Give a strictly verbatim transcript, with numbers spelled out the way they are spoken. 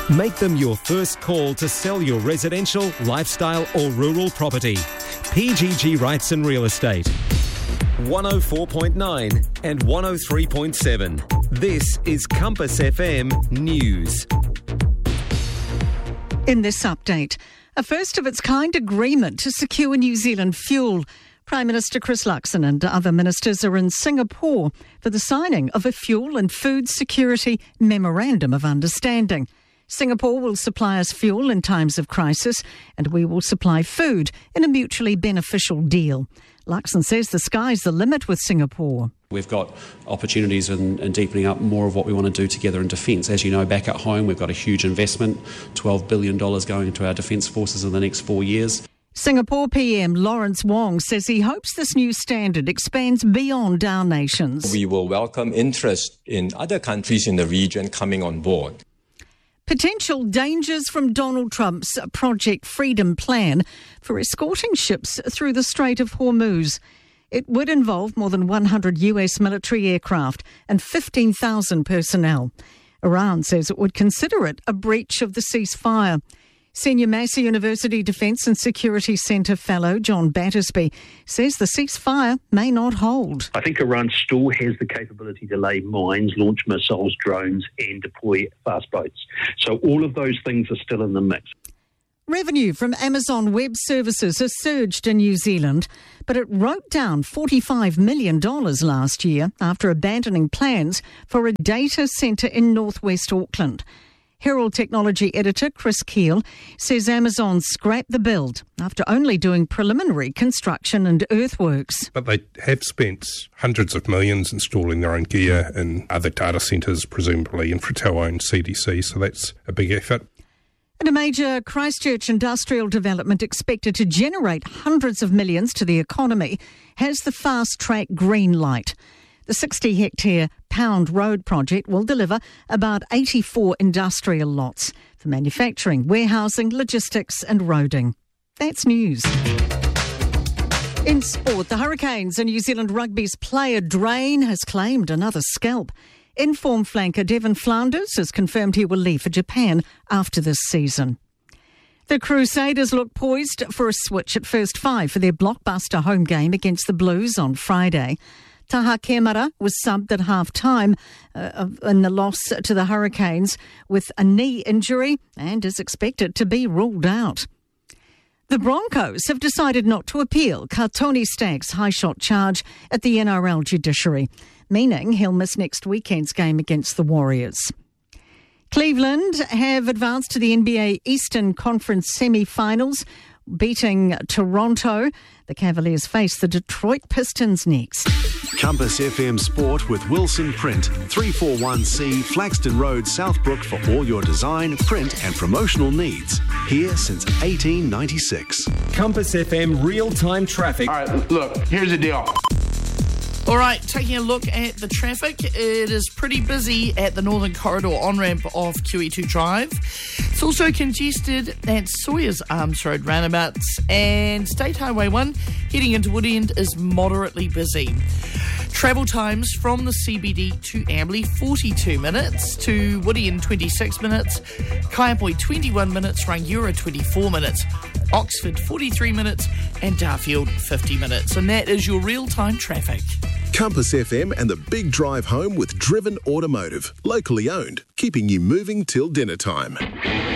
Make them your first call to sell your residential, lifestyle or rural property. P G G Rights and Real Estate. one oh four point nine and one oh three point seven. This is Compass F M News. In this update, a first-of-its-kind agreement to secure New Zealand fuel. Prime Minister Chris Luxon and other ministers are in Singapore for the signing of a fuel and food security memorandum of understanding. Singapore will supply us fuel in times of crisis, and we will supply food in a mutually beneficial deal. Luxon says the sky's the limit with Singapore. We've got opportunities in, in deepening up more of what we want to do together in defence. As you know, back at home, we've got a huge investment, twelve billion dollars going into our defence forces in the next four years. Singapore P M Lawrence Wong says he hopes this new standard expands beyond our nations. We will welcome interest in other countries in the region coming on board. Potential dangers from Donald Trump's Project Freedom plan for escorting ships through the Strait of Hormuz. It would involve more than one hundred U S military aircraft and fifteen thousand personnel. Iran says it would consider it a breach of the ceasefire. Senior Massey University Defence and Security Centre fellow John Battersby says the ceasefire may not hold. I think Iran still has the capability to lay mines, launch missiles, drones and deploy fast boats. So all of those things are still in the mix. Revenue from Amazon Web Services has surged in New Zealand, but it wrote down forty-five million dollars last year after abandoning plans for a data centre in northwest Auckland. Herald Technology editor Chris Keel says Amazon scrapped the build after only doing preliminary construction and earthworks. But they have spent hundreds of millions installing their own gear in other data centres, presumably Infratel-owned C D C, so that's a big effort. And a major Christchurch industrial development expected to generate hundreds of millions to the economy has the fast-track green light. The sixty-hectare Pound Road project will deliver about eighty-four industrial lots for manufacturing, warehousing, logistics and roading. That's news. In sport, the Hurricanes and New Zealand Rugby's player Drain has claimed another scalp. In-form flanker Devon Flanders has confirmed he will leave for Japan after this season. The Crusaders look poised for a switch at first five for their blockbuster home game against the Blues on Friday. Taha Kemara was subbed at half-time uh, in the loss to the Hurricanes with a knee injury and is expected to be ruled out. The Broncos have decided not to appeal Tony Stagg's high shot charge at the N R L judiciary, meaning he'll miss next weekend's game against the Warriors. Cleveland have advanced to the N B A Eastern Conference semi-finals, beating Toronto. The Cavaliers face the Detroit Pistons next. Compass F M Sport with Wilson Print, three forty-one C Flaxton Road, Southbrook for all your design, print and promotional needs. Here since eighteen ninety-six. Compass F M real-time traffic. All right, look, here's the deal. All right, taking a look at the traffic, it is pretty busy at the Northern Corridor on-ramp of Q E two Drive. It's also congested at Sawyers Arms Road roundabouts, and State Highway one heading into Woodend is moderately busy. Travel times from the C B D to Amberley, forty-two minutes, to Woodend, twenty-six minutes, Kaiapoi, twenty-one minutes, Rangiora, twenty-four minutes, Oxford, forty-three minutes, and Darfield, fifty minutes. And that is your real-time traffic. Compass F M and the big drive home with Driven Automotive. Locally owned, keeping you moving till dinner time.